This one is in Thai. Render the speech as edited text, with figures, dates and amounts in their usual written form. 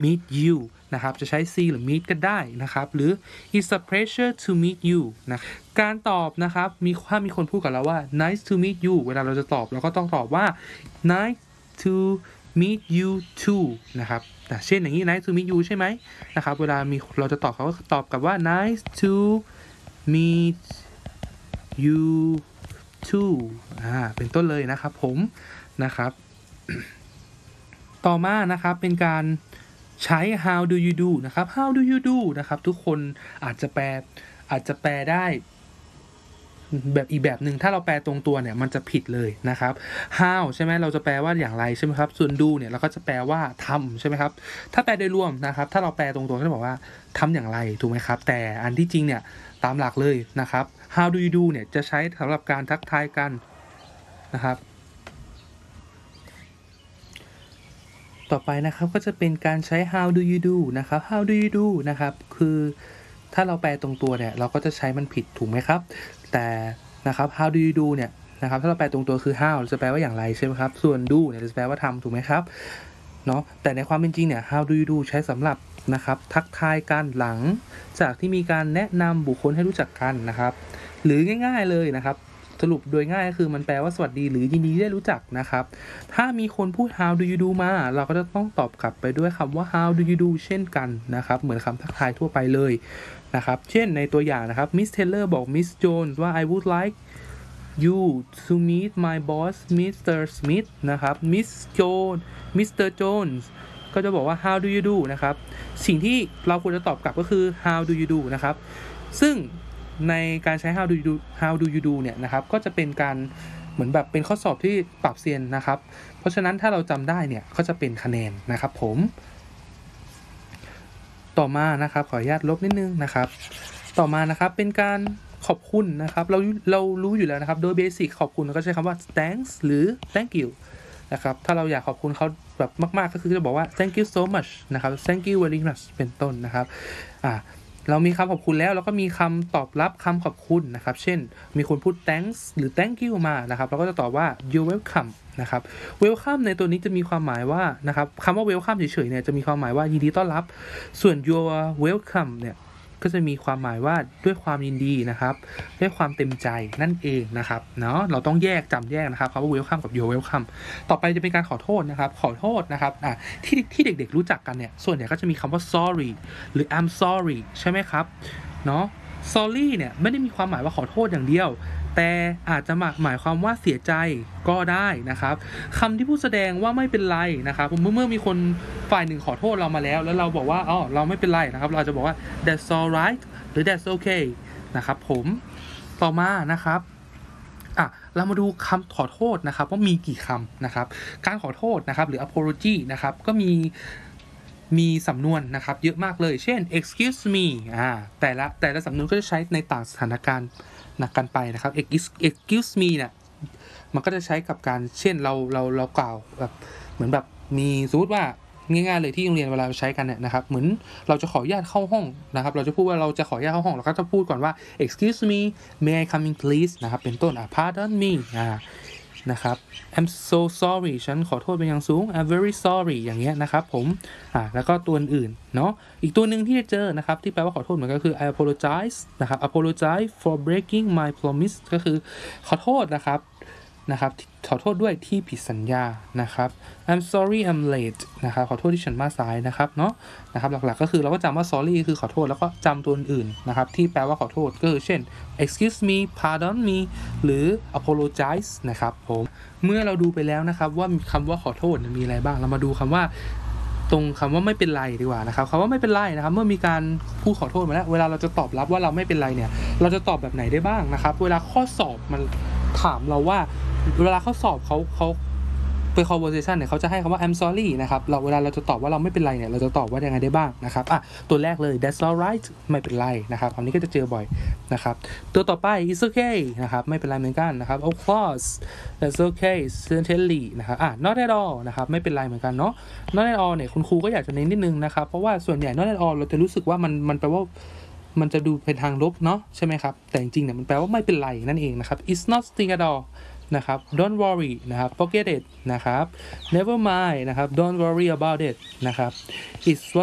meet you นะครับจะใช้ see หรือ meet ก็ได้นะครับหรือ it's a pleasure to meet you นะการตอบนะครับถ้ามีคนพูดกับเราว่า nice to meet you เวลาเราจะตอบเราก็ต้องตอบว่า nice to meet you too นะครับเช่นอย่างนี้ nice to meet you ใช่ไหมนะครับเวลาเราจะตอบเขาก็ตอบกับว่า nice to meet you too เป็นต้นเลยนะครับผมนะครับต่อมานะครับเป็นการใช้ how do you do นะครับ how do you do นะครับทุกคนอาจจะแปลได้แบบอีกแบบหนึ่งถ้าเราแปลตรงตัวเนี่ยมันจะผิดเลยนะครับ how ใช่ไหมเราจะแปลว่าอย่างไรใช่ไหมครับส่วน do เนี่ยเราก็จะแปลว่าทำใช่ไหมครับถ้าแปลโดยรวมนะครับถ้าเราแปลตรงตัวก็จะบอกว่าทำอย่างไรถูกไหมครับแต่อันที่จริงเนี่ยตามหลักเลยนะครับ how do you do เนี่ยจะใช้สำหรับการทักทายกันนะครับต่อไปนะครับก็จะเป็นการใช้ how do you do นะครับ how do you do นะครับคือถ้าเราแปลตรงตัวเนี่ยเราก็จะใช้มันผิดถูกไหมครับแต่นะครับ how do you do เนี่ยนะครับถ้าเราแปลตรงตัวคือ how จะแปลว่าอย่างไรใช่ไหมครับส่วน do เนี่ยจะแปลว่าทำถูกไหมครับเนาะแต่ในความเป็นจริงเนี่ย how do you do ใช้สำหรับนะครับทักทายกันหลังจากที่มีการแนะนำบุคคลให้รู้จักกันนะครับหรือง่ายๆเลยนะครับสรุปโดยง่ายก็คือมันแปลว่าสวัสดีหรือยินดีได้รู้จักนะครับถ้ามีคนพูด how do you do มาเราก็จะต้องตอบกลับไปด้วยคำว่า how do you do เช่นกันนะครับเหมือนคำทักทายทั่วไปเลยนะครับเช่นในตัวอย่างนะครับ Miss Taylor บอก Miss Jones ว่า I would like you to meet my boss Mr. Smith นะครับ Mr. Jones ก็จะบอกว่า how do you do นะครับสิ่งที่เราควรจะตอบกลับก็คือ how do you do นะครับซึ่งในการใช้ how do you do เนี่ยนะครับก็จะเป็นการเหมือนแบบเป็นข้อสอบที่ปรับเซียนนะครับเพราะฉะนั้นถ้าเราจำได้เนี่ยก็จะเป็นคะแนนนะครับผมต่อมานะครับขออนุญาตลบนิดนึงนะครับต่อมานะครับเป็นการขอบคุณนะครับเรารู้อยู่แล้วนะครับโดยเบสิกขอบคุณเราก็ใช้คำว่า thanks หรือ thank you นะครับถ้าเราอยากขอบคุณเขาแบบมากๆก็คือจะบอกว่า thank you so much นะครับ thank you very much เป็นต้นนะครับเรามีคำขอบคุณแล้วเราก็มีคำตอบรับคำขอบคุณนะครับเช่นมีคนพูด thanks หรือ thank you มานะครับเราก็จะตอบว่า you're welcome นะครับ welcome ในตัวนี้จะมีความหมายว่านะครับคำว่า welcome เฉยๆเนี่ยจะมีความหมายว่ายินดีต้อนรับส่วน you're welcome เนี่ยก็จะมีความหมายว่าด้วยความยินดีนะครับด้วยความเต็มใจนั่นเองนะครับเนาะเราต้องจำแยกนะครับคำว่า welcome กับ you're welcome ต่อไปจะเป็นการขอโทษนะครับขอโทษนะครับที่เด็กๆรู้จักกันเนี่ยส่วนใหญ่ก็จะมีคำว่า sorry หรือ I'm sorry ใช่ไหมครับเนาะ sorry เนี่ยไม่ได้มีความหมายว่าขอโทษอย่างเดียวแต่อาจจะหมายความว่าเสียใจก็ได้นะครับคำที่พูดแสดงว่าไม่เป็นไรนะครับเมื่อมีคนฝ่ายหนึ่งขอโทษเรามาแล้วเราบอกว่าเราไม่เป็นไรนะครับเราจะบอกว่า that's alright หรือ that's okay นะครับผมต่อมานะครับเรามาดูคำขอโทษนะครับว่ามีกี่คำนะครับการขอโทษนะครับหรือ apology นะครับก็มีสำนวนนะครับเยอะมากเลยเช่น excuse me แต่ละสำนวนก็จะใช้ในต่างสถานการณ์กันไปนะครับ excuse me เนี่ยมันก็จะใช้กับการเช่นเรากล่าวแบบเหมือนแบบมีสมมติว่าง่ายๆเลยที่โรงเรียนเวลาเราใช้กันเนี่ยนะครับเหมือนเราจะขออนุญาตเข้าห้องนะครับเราจะพูดว่าเราจะขออนุญาตเข้าห้องเราก็จะพูดก่อนว่า excuse me may I come in please นะครับเป็นต้นpardon meนะครับ I'm so sorry ฉันขอโทษเป็นอย่างสูง I'm very sorry อย่างเงี้ยนะครับผมแล้วก็ตัวอื่นเนาะอีกตัวหนึ่งที่จะเจอนะครับที่แปลว่าขอโทษเหมือนก็คือ I apologize นะครับ apologize for breaking my promise ก็คือขอโทษนะครับขอโทษด้วยที่ผิดสัญญานะครับ I'm sorry I'm late นะครับขอโทษที่ฉันมาสายนะครับเนาะนะครับหลักๆก็คือเราก็จำว่า sorry คือขอโทษแล้วก็จำตัวอื่นนะครับที่แปลว่าขอโทษก็คือเช่น excuse me pardon me หรือ apologize นะครับผมเมื่อเราดูไปแล้วนะครับว่าคำว่าขอโทษมีอะไรบ้างเรามาดูคำว่าตรงคำว่าไม่เป็นไรดีกว่านะครับคำว่าไม่เป็นไรนะครับเมื่อมีการพูดขอโทษมาแล้วเวลาเราจะตอบรับว่าเราไม่เป็นไรเนี่ยเราจะตอบแบบไหนได้บ้างนะครับเวลาข้อสอบมันถามเราว่าเวลาเขาสอบเขาเป็น conversation เนี่ยเขาจะให้คำว่า I'm sorry นะครับเวลาเราจะตอบว่าเราไม่เป็นไรเนี่ยเราจะตอบว่ายังไงได้บ้างนะครับตัวแรกเลย that's alright ไม่เป็นไรนะครับคำนี้ก็จะเจอบ่อยนะครับตัวต่อไป it's okay นะครับไม่เป็นไรเหมือนกันนะครับ of course that's okay certainly นะครับnot at all นะครับไม่เป็นไรเหมือนกันเนาะ not at all เนี่ยคุณครูก็อยากจะเน้นนิดนึงนะครับเพราะว่าส่วนใหญ่ not at all เราจะรู้สึกว่ามันแปลว่ามันจะดูเป็นทางลบเนาะใช่ไหมครับแต่จริงๆเนี่ยมันแปลว่าไม่เป็นไรนั่นเองนะครับ it's nothing at all นะครับ don't worry นะครับ forget it นะครับ never mind นะครับ don't worry about it นะครับ it's